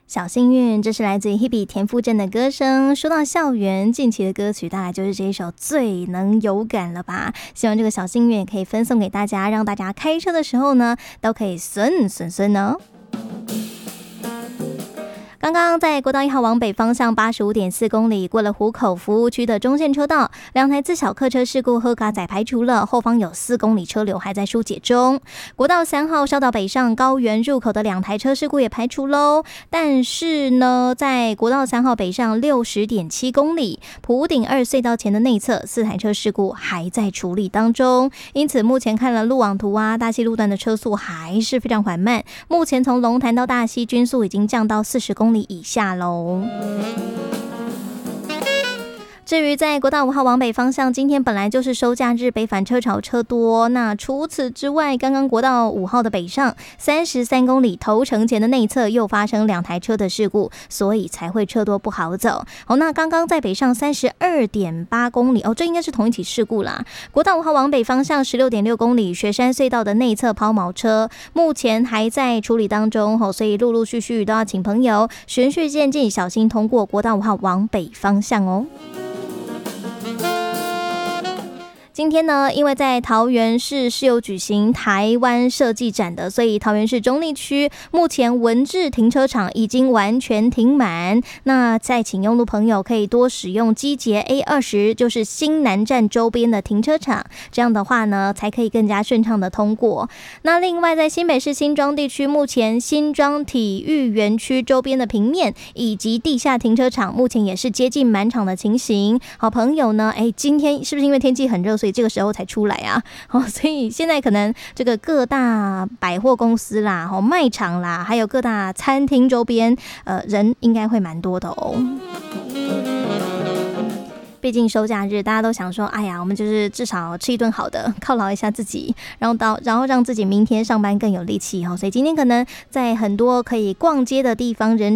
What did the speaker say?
小幸运，这是来自于 Hebe 田馥甄的歌声。说到校园，近期的歌曲大概就是这一首最能有感了吧。希望这个小幸运也可以分送给大家，让大家开车的时候呢都可以顺哦。刚刚在国道1号往北方向85.4公里过了湖口服务区的中线车道，2台自小客车事故喝嘎仔排除了，后方有4公里车流还在疏解中。国道3号烧到北上高原入口的2台车事故也排除喽，但是呢，在国道3号北上60.7公里埔顶2隧道前的内侧4台车事故还在处理当中，因此目前看了路网图啊，大溪路段的车速还是非常缓慢，目前从龙潭到大溪均速已经降到40公里以下喽。至于在国道5号往北方向，今天本来就是收假日，北返车潮车多。那除此之外，刚刚国道5号的北上33公里头城前的内侧又发生2台车的事故，所以才会车多不好走。那刚刚在北上32.8公里这应该是同一起事故啦。国道5号往北方向16.6公里雪山隧道的内侧抛锚车，目前还在处理当中，所以陆陆续续都要请朋友循序渐进，小心通过国道5号往北方向哦。今天呢，因为在桃园市是有举行台湾设计展的，所以桃园市中坜区目前文治停车场已经完全停满。那再请用路朋友可以多使用机捷 A20， 就是新南站周边的停车场，这样的话呢，才可以更加顺畅的通过。那另外在新北市新庄地区，目前新庄体育园区周边的平面以及地下停车场，目前也是接近满场的情形。好朋友呢，今天是不是因为天气很热，所以这个时候才出来啊？所以现在可能这个各大百货公司啦、卖场啦，还有各大餐厅周边，人应该会蛮多的哦。毕竟收假日，大家都想说，哎呀，我们就是至少吃一顿好的，犒劳一下自己，然后让自己明天上班更有力气。所以今天可能在很多可以逛街的地方，人